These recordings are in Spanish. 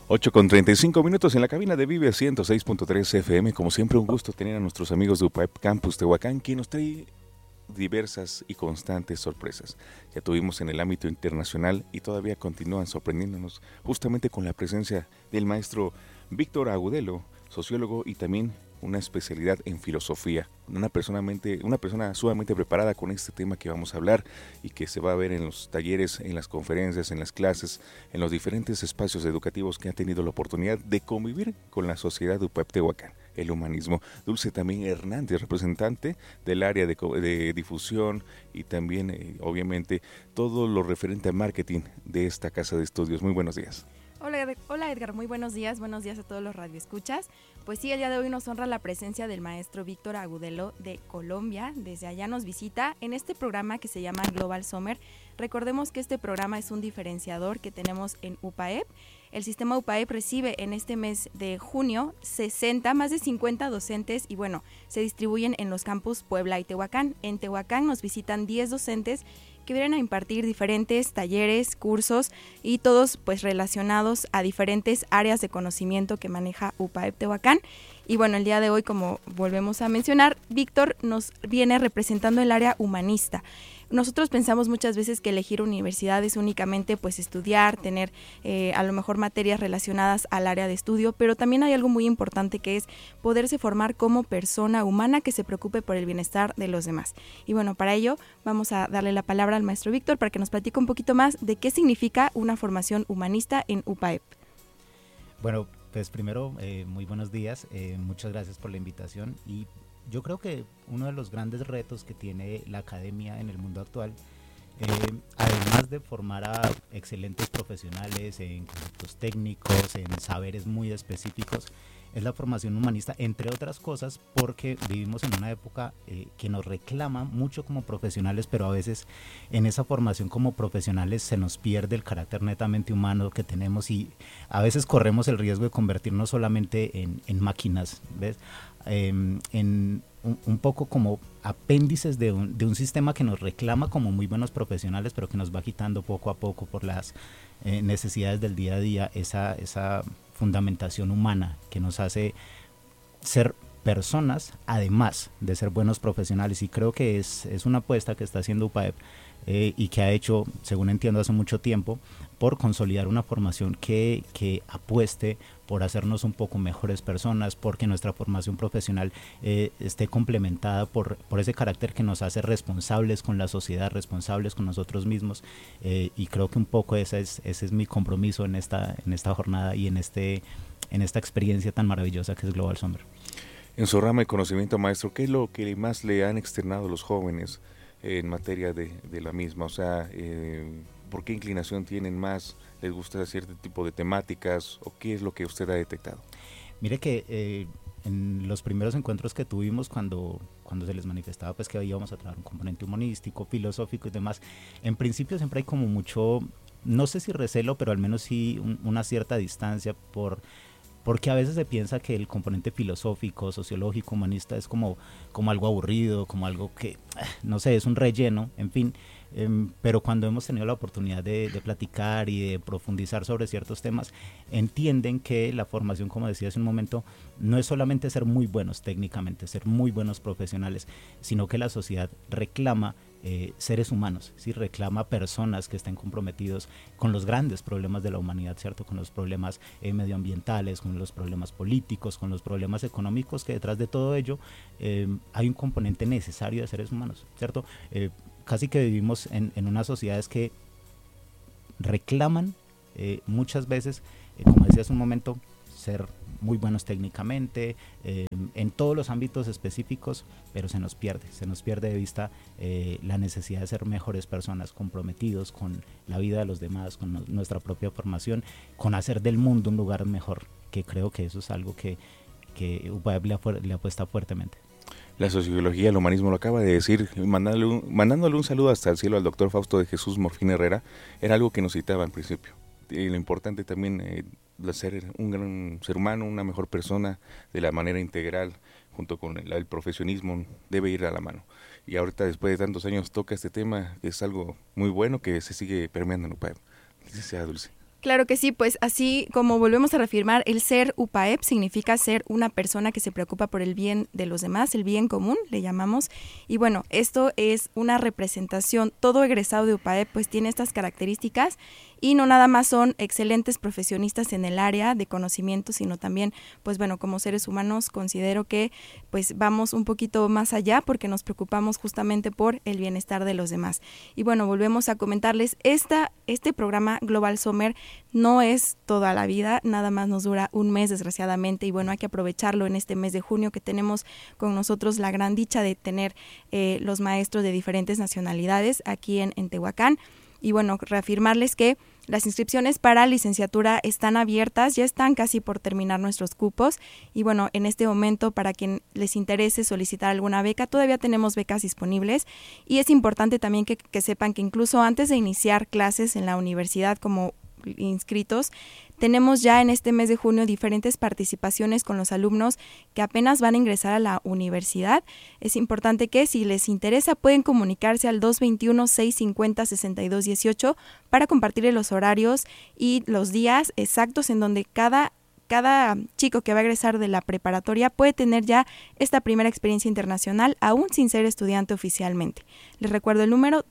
8:35 en la cabina de Vive 106.3 FM. Como siempre, un gusto tener a nuestros amigos de UPAEP Campus Tehuacán, quien nos trae diversas y constantes sorpresas. Ya tuvimos en el ámbito internacional y todavía continúan sorprendiéndonos justamente con la presencia del maestro Víctor Agudelo, sociólogo y también una especialidad en filosofía, una persona sumamente preparada con este tema que vamos a hablar y que se va a ver en los talleres, en las conferencias, en las clases, en los diferentes espacios educativos que han tenido la oportunidad de convivir con la sociedad de UPAEP Tehuacán, el humanismo. Dulce también Hernández, representante del área de difusión y también, obviamente, todo lo referente a marketing de esta casa de estudios. Muy buenos días. Hola Edgar, muy buenos días a todos los radioescuchas. Pues sí, el día de hoy nos honra la presencia del maestro Víctor Agudelo de Colombia. Desde allá nos visita en este programa que se llama Global Summer. Recordemos que este programa es un diferenciador que tenemos en UPAEP. El sistema UPAEP recibe en este mes de junio más de 50 docentes y bueno, se distribuyen en los campus Puebla y Tehuacán. En Tehuacán nos visitan 10 docentes que vienen a impartir diferentes talleres, cursos y todos pues relacionados a diferentes áreas de conocimiento que maneja UPAEP Tehuacán. Y bueno, el día de hoy, como volvemos a mencionar, Víctor nos viene representando el área humanista. Nosotros pensamos muchas veces que elegir universidad es únicamente pues estudiar, tener a lo mejor materias relacionadas al área de estudio, pero también hay algo muy importante que es poderse formar como persona humana que se preocupe por el bienestar de los demás. Y bueno, para ello vamos a darle la palabra al maestro Víctor para que nos platique un poquito más de qué significa una formación humanista en UPAEP. Bueno, pues primero, muy buenos días, muchas gracias por la invitación y yo creo que uno de los grandes retos que tiene la academia en el mundo actual, además de formar a excelentes profesionales en conceptos técnicos, en saberes muy específicos, es la formación humanista, entre otras cosas, porque vivimos en una época que nos reclama mucho como profesionales, pero a veces en esa formación como profesionales se nos pierde el carácter netamente humano que tenemos y a veces corremos el riesgo de convertirnos solamente en máquinas, ¿ves? En un poco como apéndices de un sistema que nos reclama como muy buenos profesionales, pero que nos va quitando poco a poco por las necesidades del día a día, esa fundamentación humana que nos hace ser personas, además de ser buenos profesionales. Y creo que es una apuesta que está haciendo UPAEP y que ha hecho, según entiendo, hace mucho tiempo, por consolidar una formación que apueste por hacernos un poco mejores personas, porque nuestra formación profesional esté complementada por ese carácter que nos hace responsables con la sociedad, responsables con nosotros mismos, y creo que un poco ese es mi compromiso en esta jornada y en esta experiencia tan maravillosa que es Global Summer. En su rama de conocimiento, maestro, ¿qué es lo que más le han externado los jóvenes en materia de la misma? O sea, ¿por qué inclinación tienen más? ¿Les gusta cierto tipo de temáticas? ¿O qué es lo que usted ha detectado? Mire que en los primeros encuentros que tuvimos cuando se les manifestaba pues que íbamos a trabajar un componente humanístico, filosófico y demás, en principio siempre hay como mucho, no sé si recelo, pero al menos sí una cierta distancia porque a veces se piensa que el componente filosófico, sociológico, humanista es como algo aburrido, como algo que, no sé, es un relleno, en fin. Pero cuando hemos tenido la oportunidad de platicar y de profundizar sobre ciertos temas, entienden que la formación, como decía hace un momento, no es solamente ser muy buenos técnicamente, ser muy buenos profesionales, sino que la sociedad reclama seres humanos, ¿sí? Reclama personas que estén comprometidos con los grandes problemas de la humanidad, ¿cierto? Con los problemas medioambientales, con los problemas políticos, con los problemas económicos, que detrás de todo ello hay un componente necesario de seres humanos, ¿cierto? Casi que vivimos en unas sociedades que reclaman muchas veces, como decía hace un momento, ser muy buenos técnicamente, en todos los ámbitos específicos, pero se nos pierde de vista la necesidad de ser mejores personas, comprometidos con la vida de los demás, con nuestra propia formación, con hacer del mundo un lugar mejor, que creo que eso es algo que UPAEP le apuesta fuertemente. La sociología, el humanismo, lo acaba de decir, mandándole un saludo hasta el cielo al doctor Fausto de Jesús Morfín Herrera, era algo que nos citaba al principio. Y lo importante también de ser un gran ser humano, una mejor persona de la manera integral, junto con el profesionismo, debe ir a la mano. Y ahorita, después de tantos años, toca este tema, que es algo muy bueno que se sigue permeando en UPAEP. Licenciada Dulce. Claro que sí, pues así como volvemos a reafirmar, el ser UPAEP significa ser una persona que se preocupa por el bien de los demás, el bien común, le llamamos. Y bueno, esto es una representación, todo egresado de UPAEP pues tiene estas características y no nada más son excelentes profesionistas en el área de conocimiento, sino también, pues bueno, como seres humanos considero que pues vamos un poquito más allá porque nos preocupamos justamente por el bienestar de los demás. Y bueno, volvemos a comentarles, este programa Global Summer no es toda la vida, nada más nos dura un mes desgraciadamente y bueno, hay que aprovecharlo en este mes de junio que tenemos con nosotros la gran dicha de tener los maestros de diferentes nacionalidades aquí en Tehuacán. Y bueno, reafirmarles que las inscripciones para licenciatura están abiertas, ya están casi por terminar nuestros cupos y bueno, en este momento para quien les interese solicitar alguna beca, todavía tenemos becas disponibles y es importante también que sepan que incluso antes de iniciar clases en la universidad como inscritos, tenemos ya en este mes de junio diferentes participaciones con los alumnos que apenas van a ingresar a la universidad. Es importante que si les interesa pueden comunicarse al 221-650-6218 para compartirles los horarios y los días exactos en donde cada chico que va a egresar de la preparatoria puede tener ya esta primera experiencia internacional aún sin ser estudiante oficialmente. Les recuerdo el número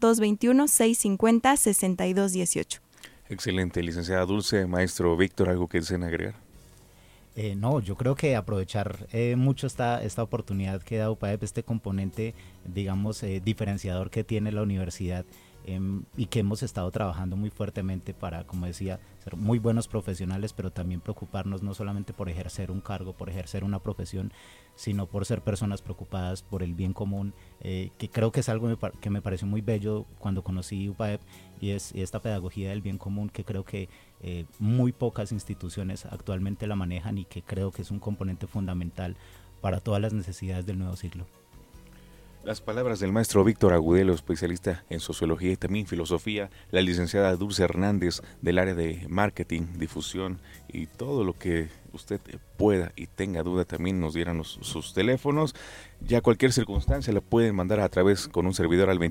221-650-6218. Excelente, licenciada Dulce, maestro Víctor, ¿algo que deseen agregar? No, yo creo que aprovechar mucho esta oportunidad que da UPAEP, este componente, digamos, diferenciador que tiene la universidad y que hemos estado trabajando muy fuertemente para, como decía, ser muy buenos profesionales, pero también preocuparnos no solamente por ejercer un cargo, por ejercer una profesión, sino por ser personas preocupadas por el bien común, que creo que es algo que me pareció muy bello cuando conocí UPAEP, y es esta pedagogía del bien común que creo que muy pocas instituciones actualmente la manejan y que creo que es un componente fundamental para todas las necesidades del nuevo siglo. Las palabras del maestro Víctor Agudelo, especialista en sociología y también filosofía, la licenciada Dulce Hernández del área de marketing, difusión y todo lo que usted pueda y tenga duda también nos dieran sus teléfonos. Ya cualquier circunstancia la pueden mandar a través con un servidor al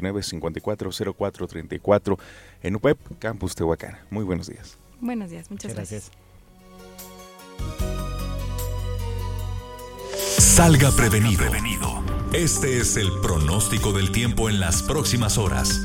2229-540434 en UPAEP Campus Tehuacán. Muy buenos días. Buenos días, muchas gracias. Salga prevenido. Este es el pronóstico del tiempo en las próximas horas.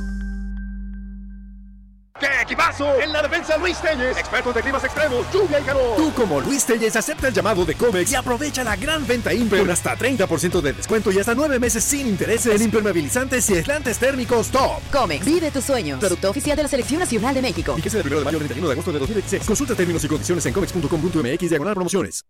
¡Qué equipazo! En la defensa Luis Telles, expertos de climas extremos, lluvia y calor. Tú como Luis Telles acepta el llamado de Comex y aprovecha la gran venta Imper con hasta 30% de descuento y hasta 9 meses sin intereses en impermeabilizantes y aislantes térmicos top. Comex, vive tus sueños. Producto oficial de la Selección Nacional de México. Fíjese del 1 de mayo al 31 de agosto de 2016. Consulta términos y condiciones en comex.com.mx/promociones.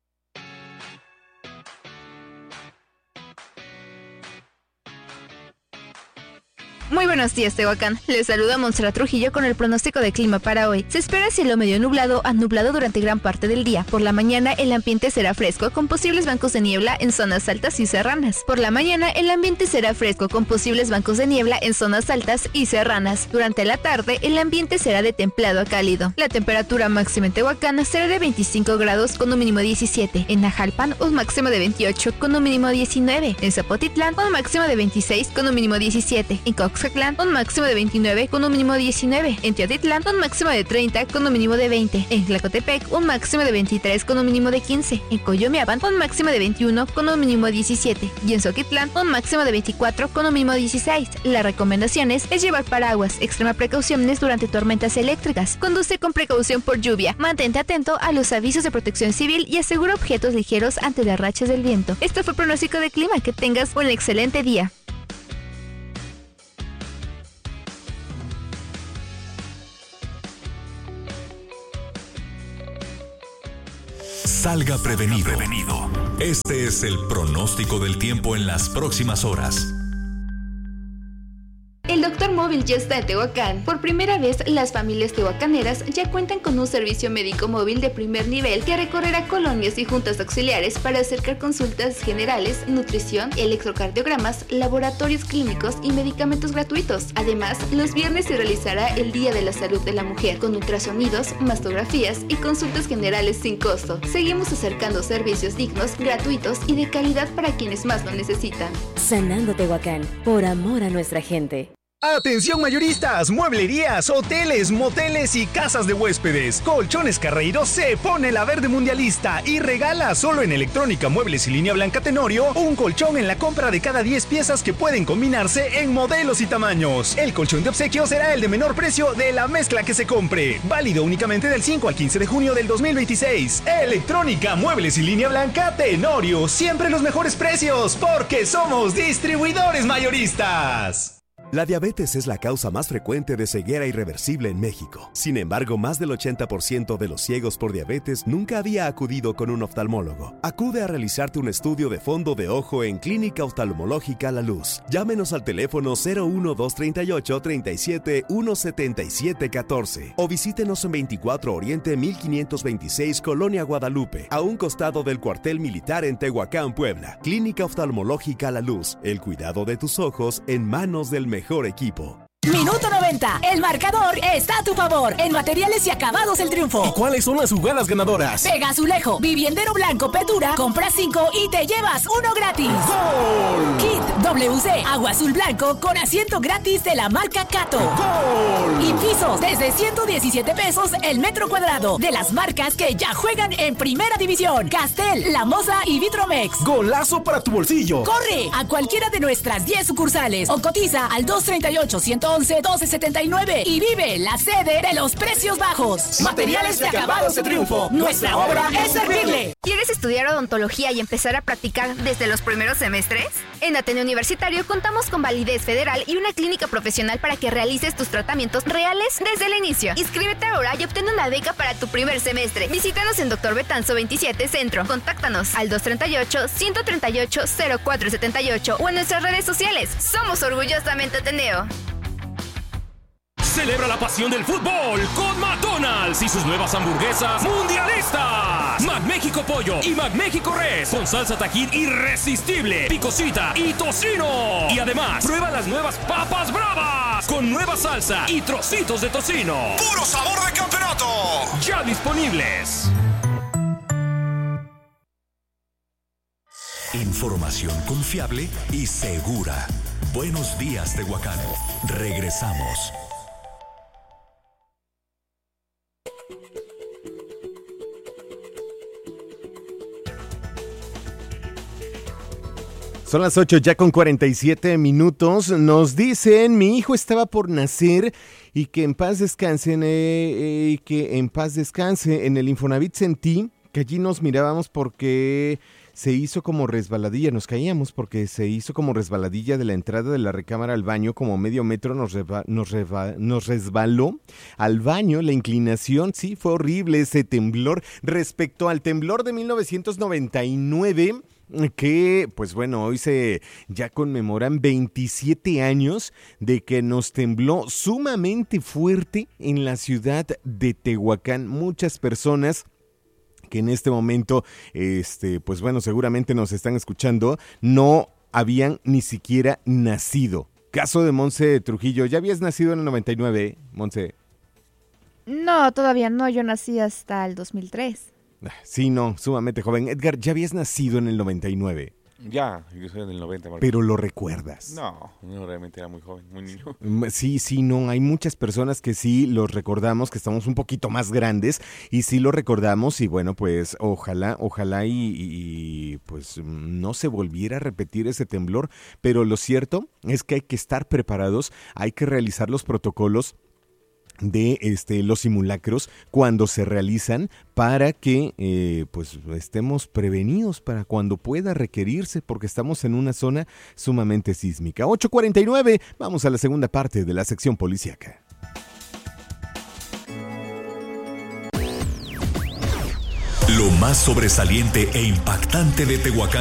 Muy buenos días, Tehuacán. Les saluda Montserrat Trujillo con el pronóstico de clima para hoy. Se espera cielo medio nublado a nublado durante gran parte del día. Por la mañana el ambiente será fresco con posibles bancos de niebla en zonas altas y serranas. Por la mañana el ambiente será fresco con posibles bancos de niebla en zonas altas y serranas. Durante la tarde el ambiente será de templado a cálido. La temperatura máxima en Tehuacán será de 25 grados con un mínimo de 17. En Najalpan un máximo de 28 con un mínimo de 19. En Zapotitlán un máximo de 26 con un mínimo de 17. En Coxatlán un máximo de 29 con un mínimo de 19. En Teotitlán un máximo de 30 con un mínimo de 20. En Tlacotepec un máximo de 23 con un mínimo de 15. En Coyomeapan un máximo de 21 con un mínimo de 17. Y en Zoquitlán un máximo de 24 con un mínimo de 16. La recomendación es llevar paraguas, extrema precauciones durante tormentas eléctricas. Conduce con precaución por lluvia. Mantente atento a los avisos de protección civil y asegura objetos ligeros ante las rachas del viento. Esto fue el pronóstico de clima. Que tengas un excelente día. Salga prevenido. Este es el pronóstico del tiempo en las próximas horas. El Doctor Móvil ya está en Tehuacán. Por primera vez, las familias tehuacaneras ya cuentan con un servicio médico móvil de primer nivel que recorrerá colonias y juntas auxiliares para acercar consultas generales, nutrición, electrocardiogramas, laboratorios clínicos y medicamentos gratuitos. Además, los viernes se realizará el Día de la Salud de la Mujer, con ultrasonidos, mastografías y consultas generales sin costo. Seguimos acercando servicios dignos, gratuitos y de calidad para quienes más lo necesitan. Sanando Tehuacán, por amor a nuestra gente. Atención mayoristas, mueblerías, hoteles, moteles y casas de huéspedes. Colchones Carreiro se pone la verde mundialista y regala solo en Electrónica, Muebles y Línea Blanca Tenorio un colchón en la compra de cada 10 piezas que pueden combinarse en modelos y tamaños. El colchón de obsequio será el de menor precio de la mezcla que se compre. Válido únicamente del 5 al 15 de junio del 2026. Electrónica, Muebles y Línea Blanca Tenorio. Siempre los mejores precios porque somos distribuidores mayoristas. La diabetes es la causa más frecuente de ceguera irreversible en México. Sin embargo, más del 80% de los ciegos por diabetes nunca había acudido con un oftalmólogo. Acude a realizarte un estudio de fondo de ojo en Clínica Oftalmológica La Luz. Llámenos al teléfono 01238 37 177 14 o visítenos en 24 Oriente 1526 Colonia Guadalupe, a un costado del cuartel militar en Tehuacán, Puebla. Clínica Oftalmológica La Luz. El cuidado de tus ojos en manos del mejor equipo. Minuto 90. El marcador está a tu favor. En Materiales y Acabados El Triunfo. ¿Y cuáles son las jugadas ganadoras? Pega azulejo, viviendero blanco, Petura. Compra 5 y te llevas 1 gratis. ¡Gol! Kit WC, agua azul blanco con asiento gratis de la marca Cato. ¡Gol! Y pisos desde 117 pesos el metro cuadrado. De las marcas que ya juegan en Primera División. Castel, La Moza y Vitromex. ¡Golazo para tu bolsillo! Corre a cualquiera de nuestras 10 sucursales o cotiza al 238-111-1279 y vive la sede de los precios bajos. Materiales de Acabados de Triunfo. Nuestra obra es servirle. ¿Quieres estudiar odontología y empezar a practicar desde los primeros semestres? En Ateneo Universitario contamos con validez federal y una clínica profesional para que realices tus tratamientos reales desde el inicio. Inscríbete ahora y obtén una beca para tu primer semestre. Visítanos en Dr. Betanzo 27 Centro. Contáctanos al 238-138-0478 o en nuestras redes sociales. Somos orgullosamente Ateneo. Celebra la pasión del fútbol con McDonald's y sus nuevas hamburguesas mundialistas. McMéxico Pollo y McMéxico Res con salsa Tajín irresistible, picosita y tocino. Y además, prueba las nuevas papas bravas con nueva salsa y trocitos de tocino. ¡Puro sabor de campeonato! Ya disponibles. Información confiable y segura. Buenos días, Tehuacán. Regresamos. Son las 8 ya con 47 minutos. Nos dicen, mi hijo estaba por nacer y que en paz descanse. En el Infonavit sentí que allí nos mirábamos porque se hizo como resbaladilla. Nos caíamos porque se hizo como resbaladilla de la entrada de la recámara al baño. Como medio metro nos resbaló al baño. La inclinación, sí, fue horrible ese temblor. Respecto al temblor de 1999... que, pues bueno, hoy se ya conmemoran 27 años de que nos tembló sumamente fuerte en la ciudad de Tehuacán. Muchas personas que en este momento, pues bueno, seguramente nos están escuchando, no habían ni siquiera nacido. Caso de Monse Trujillo, ¿ya habías nacido en el 99, Monse? No, todavía no, yo nací hasta el 2003. Sí, no, sumamente joven. Edgar, ¿ya habías nacido en el 99? Ya, yo soy del 90. Marco. ¿Pero lo recuerdas? No, realmente era muy joven, muy niño. Sí, no, hay muchas personas que sí los recordamos, que estamos un poquito más grandes y sí lo recordamos y bueno, pues ojalá y pues no se volviera a repetir ese temblor, pero lo cierto es que hay que estar preparados, hay que realizar los protocolos de los simulacros cuando se realizan para que pues estemos prevenidos para cuando pueda requerirse, porque estamos en una zona sumamente sísmica. 8:49, vamos a la segunda parte de la sección policíaca. Lo más sobresaliente e impactante de Tehuacán